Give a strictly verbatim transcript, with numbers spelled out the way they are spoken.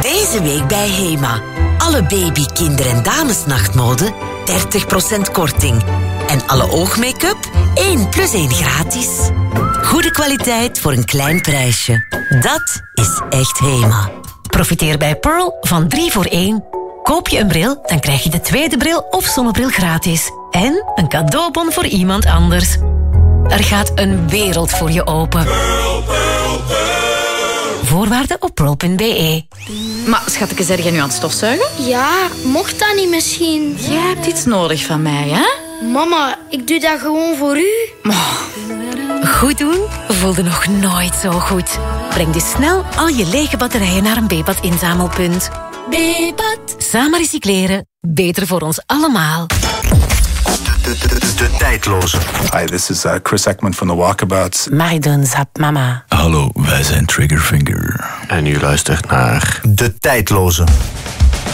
Deze week bij Hema. Alle baby, kinder- en damesnachtmode dertig procent korting. En alle oogmake-up één plus één gratis. Goede kwaliteit voor een klein prijsje. Dat is echt Hema. Profiteer bij Pearl van drie voor één. Koop je een bril, dan krijg je de tweede bril of zonnebril gratis. En een cadeaubon voor iemand anders. Er gaat een wereld voor je open. Pearl, Pearl, Pearl. Voorwaarden op pearl punt b e. Maar schatje, zeg jij nu aan het stofzuigen? Ja, mocht dat niet misschien? Jij hebt iets nodig van mij, hè? Mama, ik doe dat gewoon voor u. Oh. Goed doen voelde nog nooit zo goed. Breng dus snel al je lege batterijen naar een B-pad inzamelpunt. B-pad. Samen recycleren. Beter voor ons allemaal. De, de, de, de tijdloze. Hi, this is uh, Chris Ekman from The Walkabouts. Maidon Zap Mama. Hallo, wij zijn Triggerfinger. En u luistert naar De Tijdloze.